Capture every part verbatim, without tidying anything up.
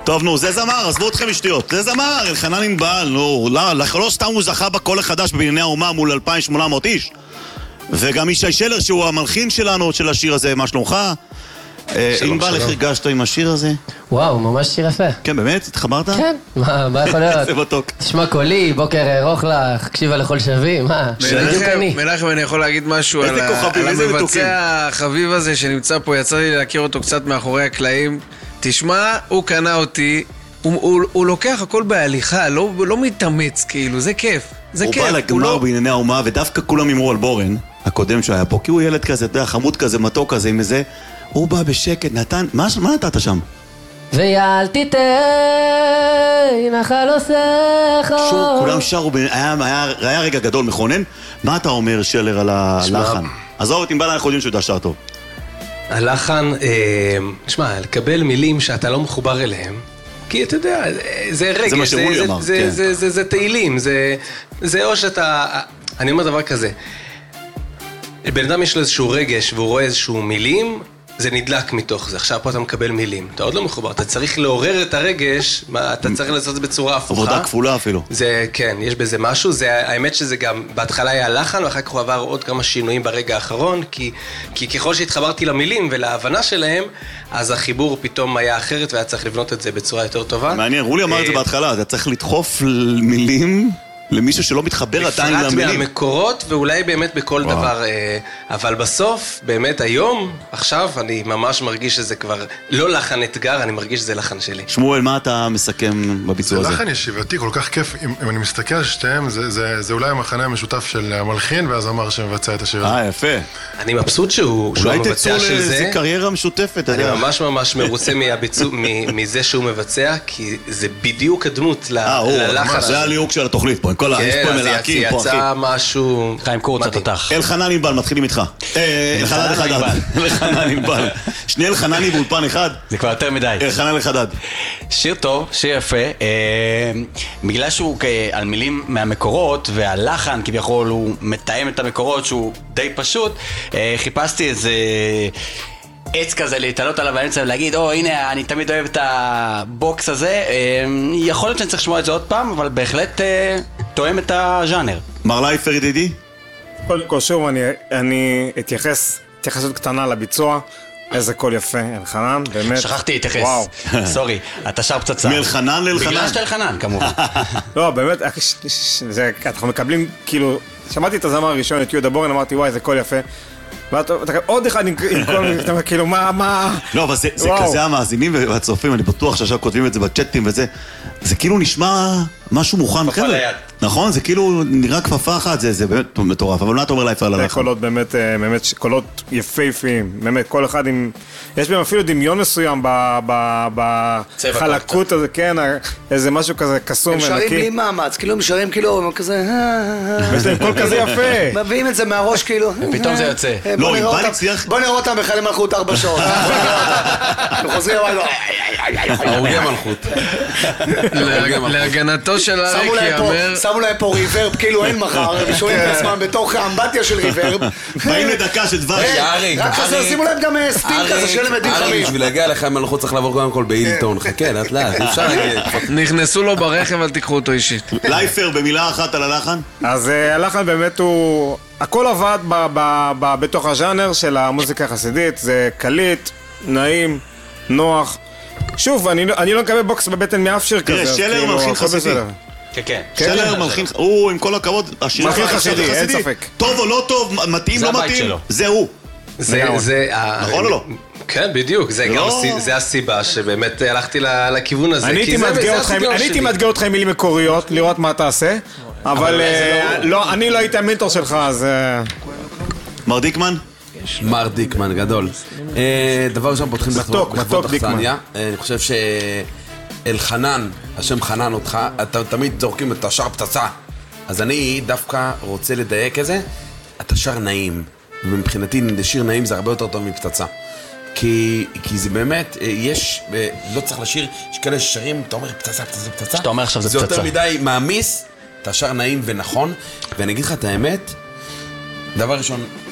טוב, נו, זה זמר, עזבו אתכם משטויות. זה זמר, אלחנן ענבל, נו, לא, לא סתם הוא זכה בקול החדש בבנייני האומה מול אלפיים ושמונה מאות איש. וגם ישי שלר, שהוא המלחין שלנו, של השיר הזה, מה שלומך? ענבל, איך הרגשת עם השיר הזה? וואו, ממש שיר יפה. כן, באמת? התחברת? כן, מה יכול להיות? זה מתוק. תשמע קולי, בוקר ארוך לך, הקשיבה לכל שבי, מה? בדיוק אני. מנחם, אני יכול להגיד משהו על המבצע החביב הזה שנמצא פה, יצא לי להכיר אותו קצת מאחורי הקלעים. תשמע, הוא קנה אותי, הוא לוקח הכל בהליכה, לא מתאמץ כאילו, זה כיף. זה הוא כיף. בא לגמר בענייני האומה, ודווקא כולם אמרו על בורן, הקודם שהיה פה, כי הוא ילד כזה, אתה יודע, חמוד כזה, מתוק כזה, עם איזה, הוא בא בשקט, נתן, מה, מה נתת שם? ויאל תיתן נחל עושך. שוב, כולם שרו, היה, היה, היה רגע גדול מכונן. מה אתה אומר, שלר, על הלחן? עזוב את ענבל, אנחנו יודעים שהוא יודע שר טוב. הלחן, תשמע, לקבל מילים שאתה לא מחובר אליהם, כי אתה יודע, זה רגש, זה מה שאולי אמר, כן. זה תהילים, זה או שאתה, אני אומר דבר כזה, בן אדם יש לו איזשהו רגש והוא רואה איזשהו מילים, זה נדלק מתוך זה. עכשיו פה אתה מקבל מילים, אתה עוד לא מחובר, אתה צריך לעורר את הרגש, אתה צריך לעשות את זה בצורה הפוכה. עבודה כפולה אפילו. זה, כן, יש בזה משהו, זה, האמת שזה גם, בהתחלה היה לחן, ואחר כך הוא עבר עוד כמה שינויים ברגע האחרון, כי, כי ככל שהתחברתי למילים ולהבנה שלהם, אז החיבור פתאום היה אחרת, והיה צריך לבנות את זה בצורה יותר טובה. מעניין, רולי אמר את זה בהתחלה, אתה צריך לדחוף מילים למישהו שלא מתחבר עדיין למילים. בפרט מהמקורות, ואולי באמת בכל וואו. דבר, אבל בסוף, באמת היום, עכשיו, אני ממש מרגיש שזה כבר לא לחן אתגר, אני מרגיש שזה לחן שלי. שמואל, מה אתה מסכם בביצוע הזה? זה לחן ישיבתי, כל כך כיף. אם, אם אני מסתכל על שתיהם, זה, זה, זה אולי המחנה המשותף של המלחין, ואז אמר שמבצע את השיר הזה. אה, יפה. אני מבסוט שהוא, שהוא המבצע של זה. אולי תצאו קריירה משותפת. אני ממש ממש מרוצה מהביצוע, מזה שהוא מבצע, כי זה בדיוק הדמות ללחן. זה הליהוק של התוכנית פה. כל יש פה מלהקים פה, אחי. יצא משהו... חיים קורץ התותח. אלחנן ענבל, מתחילים איתך. אלחנן אלחדד. אלחנן ענבל. שני אלחננים באולפן אחד. זה כבר יותר מדי. אלחנן אלחדד. שיר טוב, שיר יפה. בגלל שהוא על מילים מהמקורות, והלחן כביכול הוא מתאם את המקורות שהוא די פשוט, חיפשתי איזה... עץ כזה להתעלות עליו באמצע ולהגיד, או הנה אני תמיד אוהב את הבוקס הזה, יכול להיות שאני צריך לשמוע את זה עוד פעם, אבל בהחלט תואם את הז'אנר. מר לייפר ידידי? קודם כל שוב אני, אני אתייחס, התייחסות קטנה לביצוע, איזה קול יפה, אלחנן, באמת. שכחתי להתייחס, סורי, אתה שר פצצה. מאלחנן לאלחנן? בגלל שאתה אלחנן כמובן. לא, באמת, זה, אנחנו מקבלים, כאילו, שמעתי את הזמר הראשון, את יהודה בורן, אמרתי וואי, זה קול יפה. עוד אחד עם כל, כאילו, מה, מה... לא, אבל זה כזה המאזינים והצופים, אני בטוח שעכשיו כותבים את זה בצ'אטים וזה, זה כאילו נשמע משהו מוכן, נכון? זה כאילו נראה כפפה אחת, זה באמת מטורף, אבל מה אתה אומר לייפר על הלחן? זה קולות באמת, באמת קולות יפהפיים, באמת, כל אחד עם... יש בהם אפילו דמיון מסוים בחלקות הזה, כן, איזה משהו כזה קסום ונקי. הם שרים בלי מאמץ, כאילו הם שרים כאילו, הם כזה... יש להם קול כזה יפה. מביאים את זה מהראש כאילו. ופתאום זה יוצא. לא, אם בא נצליח... בוא נראה אותם בחיילי מלכות ארבע שעות. אנחנו חוזרים הביתה. הרוגי מלכות. להגנתו של אריק יאמר... שמו להם פה ריברב, כאילו אין מחר, הם שומעים את עצמם בתוך האמבטיה של ריברב. באים לדקה של דבר. רק כזה, שימו להם גם סטים כזה, שיהיה להם עדים חמים. אריק, בשביל להגיע לחיים מלכות צריך לעבור קודם כל באילטון. חכה, לאט לאט, אפשר להגיד. נכנסו לו ברכב, אל תיקחו אותו אישית. לייפר, במילה אחת על הלחן? אז הלחן באמת הוא... הכל עבד בתוך הז'אנר של המוזיקה החסידית, זה קליט, נעים, נוח. שוב, אני לא מקבל בוקס בבטן מאף שיר כזה. תראה, שלר מלחין חסידי. כן, כן. שלר מלחין, הוא עם כל הכבוד, מלחין חסידי, אין ספק. טוב או לא טוב, מתאים לא מתאים, זה הוא. זה... נכון או לא? כן, בדיוק, זה הסיבה שבאמת הלכתי לכיוון הזה. אני הייתי מאתגר אותך עם מילים מקוריות, לראות מה תעשה, אבל אני לא הייתי המנטור שלך, אז... מר דיקמן? מר דיקמן, גדול. דבר ראשון פותחים מתוק דיקמן. אני חושב שאלחנן, השם חנן אותך, אתה תמיד זורקים את השאר פצצה. אז אני דווקא רוצה לדייק איזה, אתה שר נעים. ומבחינתי שיר נעים זה הרבה יותר טוב מפצצה. כי, כי זה באמת, יש, לא צריך לשיר, יש כאלה ששרים, אתה אומר פצצה, פצצה, פצצה. שאתה אומר עכשיו זה פצצה. זה יותר מדי מעמיס, אתה שר נעים ונכון, ואני אגיד לך את האמת, דבר ראשון,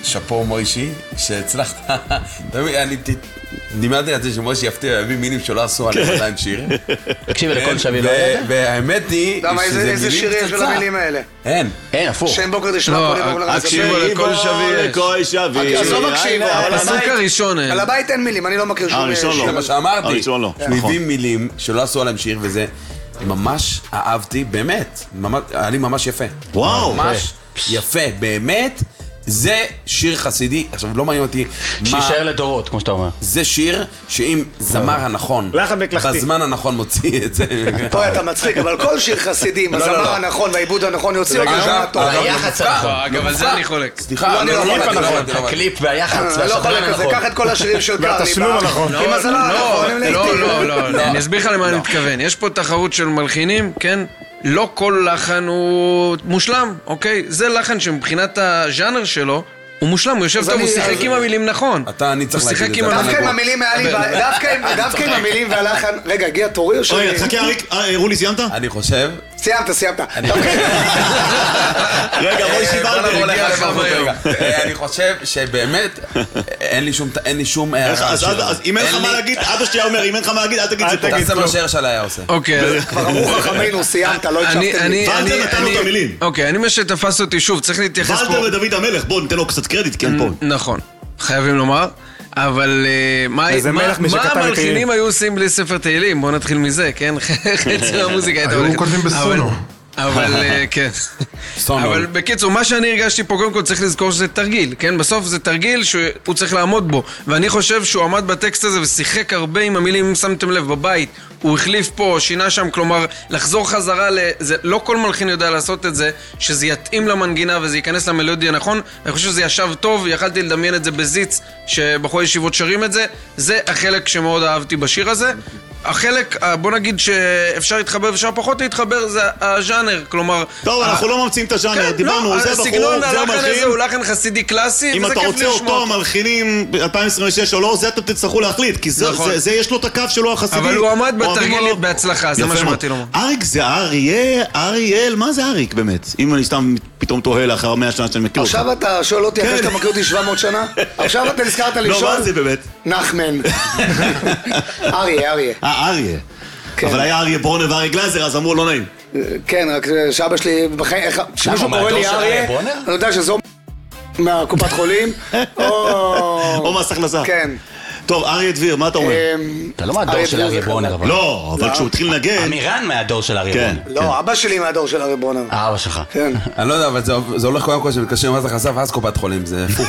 שאפו מוישי, שהצלחת, אני דימדתי על זה שמוישי יפתיע להביא מילים שלא עשו עליהם עדיין שיר. תקשיבי לכל שבי לא יודע. והאמת היא שזה איזה שירים של המילים האלה? אין. אין, הפוך. שם בוקר תשמע כל יום. הקשיבו לכל שבי לכל שבי. עזוב הקשיבו. הפסוק הראשון. על הבית אין מילים, אני לא מכיר שום הראשון לא. זה מה שאמרתי. הראשון לא. מביאים מילים שלא עשו עליהם שיר וזה. ממש אהבתי, באמת. היה לי ממש יפה. וואו. ממש יפה, באמת. זה שיר חסידי, עכשיו לא מעניין אותי מה... שישאר לדורות, כמו שאתה אומר. זה שיר שאם זמר הנכון, בזמן הנכון מוציא את זה. פה אתה מצחיק, אבל כל שיר חסידי, עם הזמר הנכון והעיבוד הנכון יוציא אותו שנה טוב. היח"צ הנכון. אגב, על זה אני חולק. סליחה, אני לא חולק. הקליפ והיח"צ אני לא חולק על זה, קח את כל השירים של קרני. והתשלום הנכון. עם הזמר הנכון, הם לעיתים. לא, לא, לא, אני אסביר לך למה אני מתכוון. יש פה תחרות של מלחינים, כן? לא כל לחן הוא מושלם, אוקיי? זה לחן שמבחינת הז'אנר שלו הוא מושלם, הוא יושב טוב, הוא שיחק עם המילים נכון. אתה, אני צריך להגיד את זה. דווקא עם המילים היה לי, דווקא עם המילים והלחן... רגע, הגיע תורי או שאני... רגע, חכה אריק, רולי, סיימת? אני חושב... סיימת, סיימת. רגע, בואי שיברתם. אני חושב שבאמת אין לי שום הערה. אז אם אין לך מה להגיד, אבא שלי אומר, אם אין לך מה להגיד, אל תגיד זה פה. תעשה מה שהר שלה היה עושה. אוקיי. כבר אמרו חכמינו, סיימת, לא הקשבתם לי. ולטר נתן לו את המילים. אוקיי, אני מה שתפס אותי שוב, צריך להתייחס פה... ולטר ודוד המלך, בואו ניתן לו קצת קרדיט, כן פה. נכון, חייבים לומר. אבל מה המלחינים היו עושים בלי ספר תהילים? בואו נתחיל מזה, כן? חצי המוזיקה הייתה הולכת. היו כותבים בסונו. אבל כן, אבל בקיצור, מה שאני הרגשתי פה, קודם כל צריך לזכור שזה תרגיל, כן? בסוף זה תרגיל שהוא צריך לעמוד בו, ואני חושב שהוא עמד בטקסט הזה ושיחק הרבה עם המילים, אם שמתם לב, בבית הוא החליף פה, שינה שם, כלומר לחזור חזרה, זה, לא כל מלחין יודע לעשות את זה, שזה יתאים למנגינה וזה ייכנס למלודיה נכון, אני חושב שזה ישב טוב, יכלתי לדמיין את זה בזיץ שבחורי ישיבות שרים את זה, זה החלק שמאוד אהבתי בשיר הזה. החלק, בוא נגיד שאפשר להתחבר ואפשר פחות להתחבר, זה הז'אנר, כלומר... טוב, אנחנו לא ממציאים את הז'אנר, דיברנו, זה בחור, זה מלחין. הוא לחן חסידי קלאסי, אם אתה רוצה אותו מלחינים ב-אלפיים עשרים ושש או לא, זה אתם תצטרכו להחליט, כי זה יש לו את הקו שלו החסידי. אבל הוא עמד בתרגיל בהצלחה, זה מה שמעתי לומר. אריק זה אריה, אריאל, מה זה אריק באמת? אם אני סתם פתאום תוהה לאחר מאה שנה שאני מכיר אותך. עכשיו אתה שואל אותי, אחרי שאתה מכיר אותי שבע מאות שנה? עכשיו אתה נזכרת לשאול? לא, מה זה באמת? נחמן. אריה, אריה. אה, אריה. אבל היה אריה ברונר ואריה גלייזר, אז אמרו לא נעים. כן, רק שאבא שלי, כשמישהו קורא לי אריה, אני יודע שזו מהקופת חולים, או מס הכנסה. כן. טוב, אריה דביר, מה אתה אומר? אתה לא מהדור של אריה ברונר, אבל... לא, אבל כשהוא התחיל לנגן... אמירן מהדור של אריה ברונר. לא, אבא שלי מהדור של אריה ברונר. אבא שלך. כן. אני לא יודע, אבל זה הולך קודם כל שמתקשר עם מס הכנסה ואז קופת חולים, זה הפוך.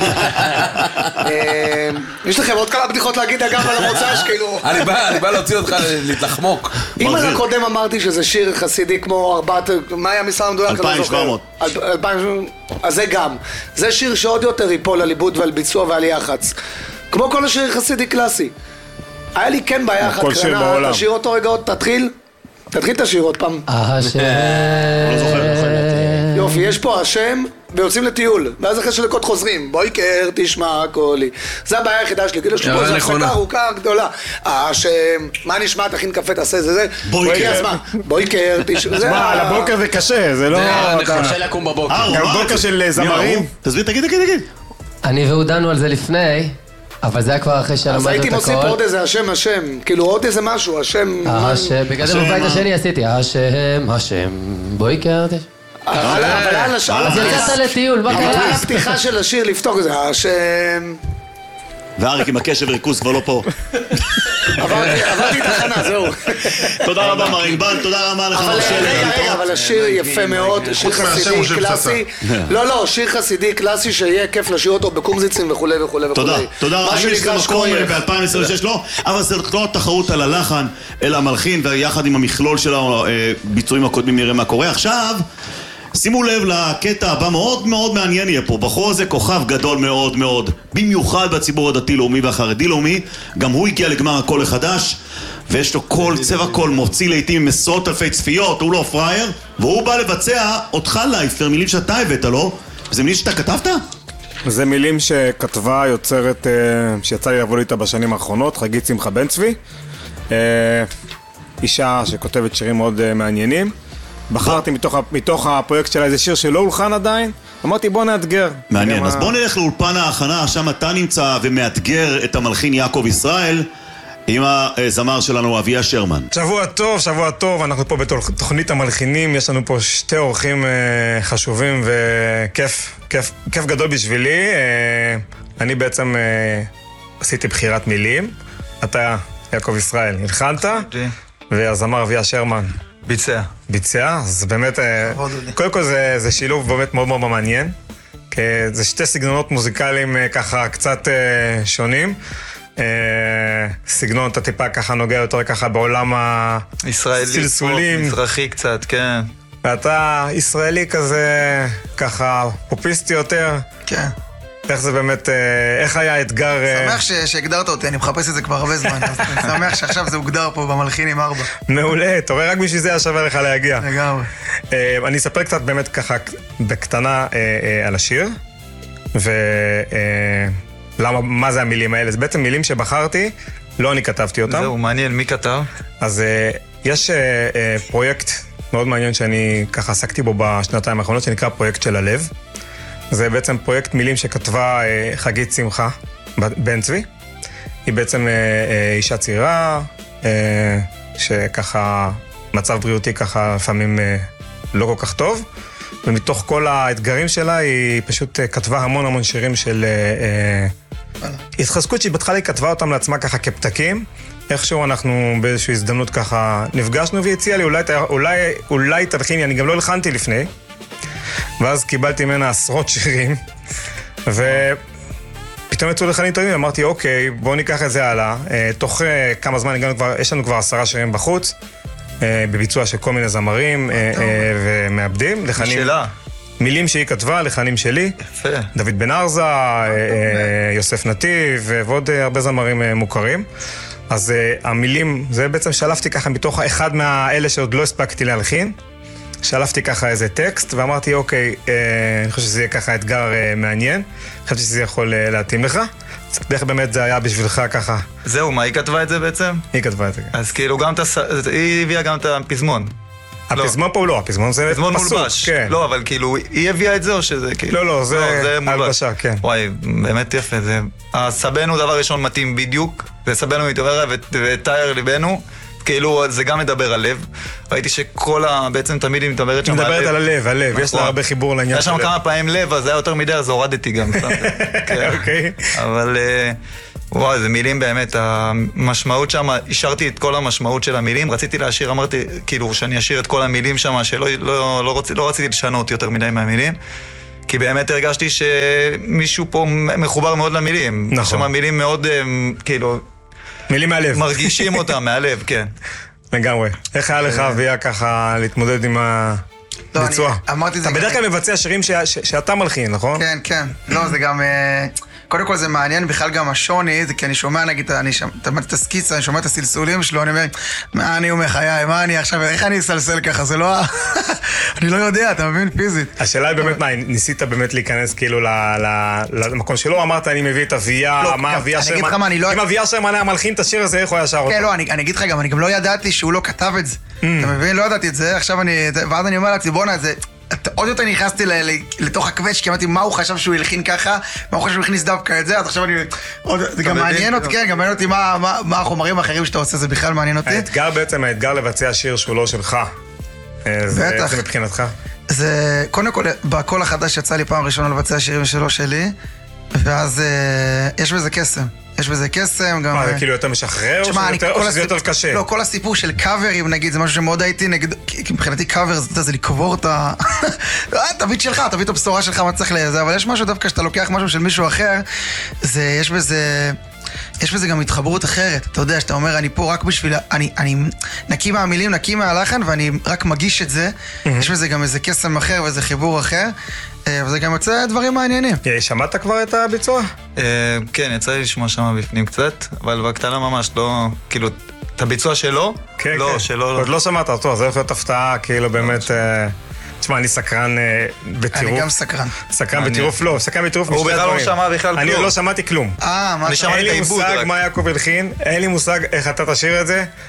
יש לכם עוד כמה בדיחות להגיד אגב על המוצא שכאילו... אני בא להוציא אותך להתלחמוק. אם אני קודם אמרתי שזה שיר חסידי כמו ארבעת... מה היה מספר המדויק? אלפיים ושבע מאות. אז זה גם. זה שיר שעוד יותר ייפול על עיבוד ועל ביצוע ועל יח"צ. כמו כל השיר חסידי קלאסי. היה לי כן בעיה אחת קרנה, תשאיר אותו רגע עוד, תתחיל. תתחיל את השיר עוד פעם. השם. לא זוכר. יופי, יש פה השם, ויוצאים לטיול. ואז אחרי שלקות חוזרים. בואי קר, תשמע קולי. זה הבעיה היחידה שלי. כאילו שפה זו הפסקה ארוכה גדולה. השם, מה נשמע, תכין קפה, תעשה זה זה. בואי קר. בואי קר, תשמע. מה, על הבוקר זה קשה, זה לא... קשה לקום בבוקר. גם בוקר של זמרים. תסביר, תגיד, תגיד, תגיד. אני והוא דנו על זה לפני, אבל זה היה כבר אחרי שלמדנו את הכל. אז הייתי מוסיף עוד איזה השם, השם, כאילו עוד איזה משהו, השם... השם, בגלל זה בבית השני עשיתי, השם, השם, בואי קרתי. אבל על השם... אז יצאת לטיול, מה קרה? על הפתיחה של השיר לפתוח את זה, השם... ואריק עם הקשב וריכוז כבר לא פה. עברתי את החנה, זהו. תודה רבה מר ענבל, תודה רבה לך מר שלר. רגע, רגע, אבל השיר יפה מאוד, שיר חסידי קלאסי. לא, לא, שיר חסידי קלאסי שיהיה כיף לשיר אותו בקומזיצים וכולי וכולי וכולי. תודה, תודה רבה. אם יש את המקום ב-אלפיים עשרים ושש לא, אבל זה לא התחרות על הלחן, אלא המלחין, ויחד עם המכלול של הביצועים הקודמים נראה מה קורה. עכשיו... שימו לב לקטע הבא, מאוד מאוד מעניין יהיה פה. בחור הזה כוכב גדול מאוד מאוד, במיוחד בציבור הדתי-לאומי והחרדי-לאומי. גם הוא הגיע לגמר הקול החדש, ויש לו קול, צבע קול, מוציא לעיתים עם עשרות אלפי צפיות, הוא לא פרייר, והוא בא לבצע אותך לייפר, מילים שאתה הבאת לו. זה מילים שאתה כתבת? זה מילים שכתבה יוצרת, שיצא לי לבוא איתה בשנים האחרונות, חגית שמחה בן צבי. אישה שכותבת שירים מאוד מעניינים. בחרתי מתוך, מתוך הפרויקט שלה איזה שיר שלא הולחן עדיין, אמרתי בוא נאתגר. מעניין, אז בוא נלך לאולפן ההכנה, שם אתה נמצא ומאתגר את המלחין יעקב ישראל עם הזמר שלנו אביה שרמן. שבוע טוב, שבוע טוב, אנחנו פה בתוכנית המלחינים, יש לנו פה שתי אורחים חשובים וכיף, כיף, כיף גדול בשבילי. אני בעצם עשיתי בחירת מילים, אתה יעקב ישראל, הלחנת, והזמר אביה שרמן ביצע. ביצע, אז באמת, קודם כל זה, זה שילוב באמת מאוד מאוד מעניין, כי זה שתי סגנונות מוזיקליים ככה קצת שונים. סגנון אתה טיפה ככה נוגע יותר ככה בעולם הסלסולים. מזרחי קצת, כן. ואתה ישראלי כזה, ככה פופיסטי יותר. כן. איך זה באמת, איך היה האתגר? שמח שהגדרת אותי, אני מחפש את זה כבר הרבה זמן, אז אני שמח שעכשיו זה הוגדר פה במלחין עם ארבע. מעולה, אתה רואה, רק בשביל זה היה שווה לך להגיע. לגמרי. אני אספר קצת באמת ככה בקטנה על השיר, ולמה, מה זה המילים האלה? זה בעצם מילים שבחרתי, לא אני כתבתי אותם. זהו, מעניין, מי כתב? אז יש פרויקט מאוד מעניין שאני ככה עסקתי בו בשנתיים האחרונות, שנקרא פרויקט של הלב. זה בעצם פרויקט מילים שכתבה חגית שמחה בן צבי. היא בעצם אישה צעירה, שככה מצב בריאותי ככה לפעמים לא כל כך טוב, ומתוך כל האתגרים שלה היא פשוט כתבה המון המון שירים של התחזקות שהיא בהתחלה היא כתבה אותם לעצמה ככה כפתקים. איכשהו אנחנו באיזושהי הזדמנות ככה נפגשנו והציעה לי אולי, אולי, אולי תלחיני, אני גם לא הלחנתי לפני. ואז קיבלתי ממנה עשרות שירים, ופתאום יצאו לחנים טובים, אמרתי, אוקיי, בואו ניקח את זה הלאה. תוך כמה זמן הגענו כבר, יש לנו כבר עשרה שירים בחוץ, בביצוע של כל מיני זמרים ומעבדים. שאלה. מילים שהיא כתבה, לחנים שלי. יפה. דוד בן ארזה, יוסף נתיב, ועוד הרבה זמרים מוכרים. אז המילים, זה בעצם שלפתי ככה מתוך אחד מהאלה שעוד לא הספקתי להלחין. שלפתי ככה איזה טקסט, ואמרתי, אוקיי, אני חושב שזה יהיה ככה אתגר מעניין. חשבתי שזה יכול להתאים לך. אז איך באמת זה היה בשבילך ככה? זהו, מה, היא כתבה את זה בעצם? היא כתבה את זה. אז כאילו גם את הס... היא הביאה גם את הפזמון. הפזמון פה לא, הפזמון זה פסוק. פזמון מולבש. לא, אבל כאילו, היא הביאה את זה או שזה כאילו... לא, לא, זה הלבשה, כן. וואי, באמת יפה. הסבנו דבר ראשון מתאים בדיוק, זה סבנו מתעורר וטייר ליבנו. כאילו, זה גם מדבר על לב. ראיתי שכל ה... בעצם תמיד היא מדברת שם על לב. מדברת על הלב, הלב. יש לה הרבה חיבור לעניין של לב. יש שם כמה פעמים לב, אז זה היה יותר מדי, אז הורדתי גם. אוקיי. אבל... וואי, זה מילים באמת. המשמעות שם, השארתי את כל המשמעות של המילים. רציתי להשאיר, אמרתי, כאילו, שאני אשאיר את כל המילים שם, שלא לא, לא, רוצ, לא רציתי לשנות יותר מדי מהמילים. כי באמת הרגשתי שמישהו פה מחובר מאוד למילים. נכון. שם מילים מאוד, כאילו... מילים מהלב. מרגישים אותם מהלב, כן. לגמרי. איך היה לך אביה ככה להתמודד עם הביצוע? אמרתי זה... אתה בדרך כלל מבצע שירים שאתה מלחין, נכון? כן, כן. לא, זה גם... קודם כל זה מעניין, בכלל גם השוני, זה כי אני שומע, נגיד, אני שומע את הסקיצה, אני שומע את הסלסולים שלו, אני אומר, מה אני אומר חיי, מה אני עכשיו, איך אני אסלסל ככה, זה לא... אני לא יודע, אתה מבין, פיזית. השאלה היא באמת, מה, ניסית באמת להיכנס כאילו למקום שלו, אמרת, אני מביא את אביה, מה אביה שרמן, אם אביה שרמן היה מלחין את השיר הזה, איך הוא היה שר אותו? כן, לא, אני אגיד לך גם, אני גם לא ידעתי שהוא לא כתב את זה. אתה מבין, לא ידעתי את זה, עכשיו אני, ואז אני אומר לעצמי, בוא'נה, זה... עוד יותר נכנסתי לתוך הקווץ' כי אמרתי מה הוא חשב שהוא ילחין ככה, מה הוא חשב שהוא יכניס דווקא את זה, אז עכשיו אני... זה גם מעניין אותי, כן, גם מעניין אותי מה החומרים האחרים שאתה עושה, זה בכלל מעניין אותי. האתגר בעצם, האתגר לבצע שיר שהוא לא שלך. זה מבחינתך? זה, קודם כל, בקול החדש יצא לי פעם ראשונה לבצע שירים שלו שלי, ואז יש בזה קסם. יש בזה קסם גם... מה, זה כאילו יותר משחרר או שזה יותר קשה? לא, כל הסיפור של קאברים, נגיד, זה משהו שמאוד הייתי נגד... כי מבחינתי קאבר זה לקבור את ה... תביא את שלך, תביא את הבשורה שלך, מה צריך לזה, אבל יש משהו דווקא שאתה לוקח משהו של מישהו אחר, זה, יש בזה... יש בזה גם התחברות אחרת, אתה יודע, שאתה אומר, אני פה רק בשביל... אני, אני נקי מהמילים, נקי מהלחן, ואני רק מגיש את זה. יש בזה גם איזה קסם אחר ואיזה חיבור אחר, וזה גם יוצא דברים מעניינים. שמעת כבר את הביצוע? כן, יצא לי לשמוע שם בפנים קצת, אבל בקטנה ממש לא... כאילו, את הביצוע שלו? כן, לא, כן. שלו לא. עוד לא שמעת אותו, זה יכול להיות הפתעה, כאילו באמת... תשמע, אני סקרן בטירוף. אני גם סקרן. סקרן בטירוף, לא, סקרן בטירוף משתי דברים. הוא בכלל לא שמע בכלל כלום. אני עוד לא שמעתי כלום. אה, מה אני שמעתי את העיבוד רק. אין לי מושג מה יעקב הלחין, אין לי מושג איך אתה תשאיר את זה.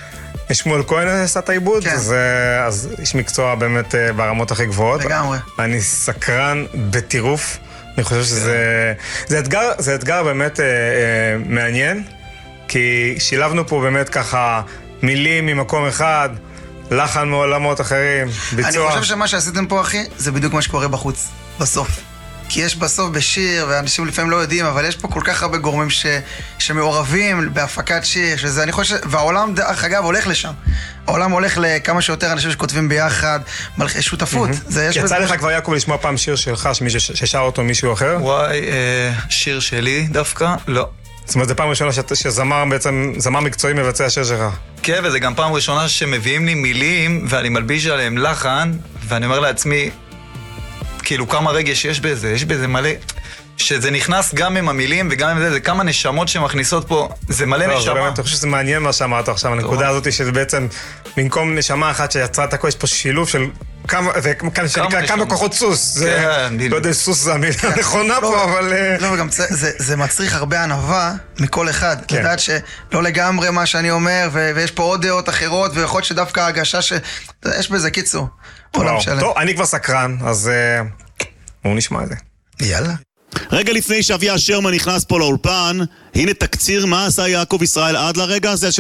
שמואל כהן עשה את העיבוד, כן. אז, אה, אז איש מקצוע באמת אה, ברמות הכי גבוהות. לגמרי. אני סקרן בטירוף. אני חושב שזה זה אתגר, זה אתגר באמת אה, אה, מעניין, כי שילבנו פה באמת ככה מילים ממקום אחד, לחן מעולמות אחרים, ביצוע. אני חושב שמה שעשיתם פה, אחי, זה בדיוק מה שקורה בחוץ, בסוף. כי יש בסוף בשיר, ואנשים לפעמים לא יודעים, אבל יש פה כל כך הרבה גורמים ש... שמעורבים בהפקת שיר, שזה, אני חושב, והעולם, דרך אגב, הולך לשם. העולם הולך לכמה שיותר אנשים שכותבים ביחד, מלכי שותפות. זה, יש יצא בזה... לך כבר, יעקב, לשמוע פעם שיר שלך, ששר אותו מישהו אחר? וואי, אה, שיר שלי דווקא? לא. זאת אומרת, זו פעם ראשונה שזמר בעצם, זמר מקצועי מבצע שיר שלך. כן, וזה גם פעם ראשונה שמביאים לי מילים, ואני מלביש עליהם לחן, ואני אומר לעצמי, כאילו כמה רגש יש בזה, יש בזה מלא, שזה נכנס גם עם המילים וגם עם זה, זה כמה נשמות שמכניסות פה, זה מלא לא, נשמה. זה באמת, אני חושב שזה מעניין מה שאמרת עכשיו, הנקודה הזאת שזה בעצם, במקום נשמה אחת שיצרה את הכל, יש פה שילוב של כמה, זה כאן שנקרא כמה כוחות סוס, זה, לא יודע, סוס זה המילה הנכונה פה, אבל... לא, וגם זה מצריך הרבה ענווה מכל אחד, לדעת שלא לגמרי מה שאני אומר, ויש פה עוד דעות אחרות, ויכול להיות שדווקא ההגשה ש... יש בזה קיצור. טוב, אני כבר סקרן, אז בואו נשמע את זה. יאללה. רגע לפני שאביה שרמן נכנס פה לאולפן, הנה תקציר מה עשה יעקב ישראל עד לרגע הזה